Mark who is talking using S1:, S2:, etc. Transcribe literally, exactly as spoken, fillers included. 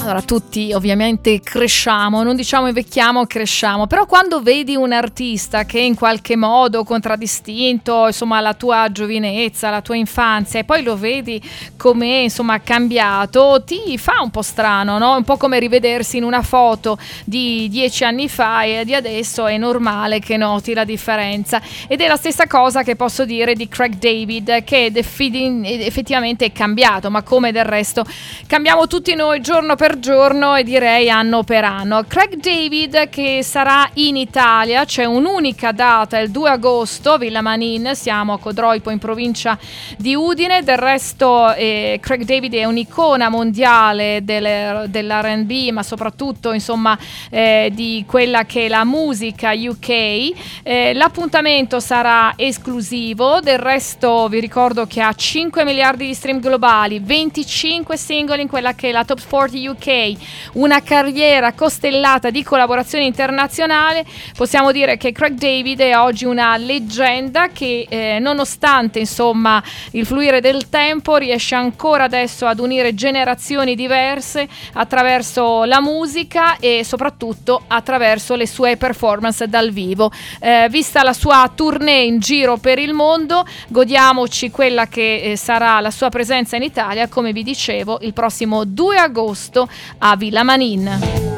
S1: Allora, tutti ovviamente cresciamo, non diciamo invecchiamo, cresciamo, però quando vedi un artista che in qualche modo contraddistinto, insomma, la tua giovinezza, la tua infanzia, e poi lo vedi come, insomma, cambiato, ti fa un po' strano, no? Un po' come rivedersi in una foto di dieci anni fa e di adesso, è normale che noti la differenza. Ed è la stessa cosa che posso dire di Craig David, che effettivamente è cambiato, ma come del resto cambiamo tutti noi giorno per giorno, e direi anno per anno. Craig David, che sarà in Italia, c'è un'unica data, il due agosto, Villa Manin, siamo a Codroipo in provincia di Udine. Del resto eh, Craig David è un'icona mondiale del, dell'R and B, ma soprattutto, insomma, eh, di quella che è la musica U K. Eh, l'appuntamento sarà esclusivo, del resto vi ricordo che ha cinque miliardi di stream globali, venticinque singoli in quella che è la Top quaranta U K, una carriera costellata di collaborazioni internazionali. Possiamo dire che Craig David è oggi una leggenda che eh, nonostante, insomma, il fluire del tempo, riesce ancora adesso ad unire generazioni diverse attraverso la musica e soprattutto attraverso le sue performance dal vivo. Eh, vista la sua tournée in giro per il mondo, godiamoci quella che eh, sarà la sua presenza in Italia, come vi dicevo, il prossimo due agosto a Villa Manin.